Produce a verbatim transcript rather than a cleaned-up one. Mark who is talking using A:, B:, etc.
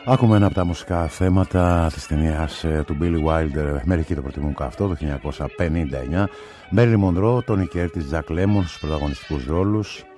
A: Άκουμε ένα από τα μουσικά θέματα της ταινίας του Billy Wilder, μερικοί το προτιμούν καυτό, το χίλια εννιακόσια πενήντα εννιά. Marilyn Monroe, Tony Curtis, Jack Lemmon στους πρωταγωνιστικούς ρόλους.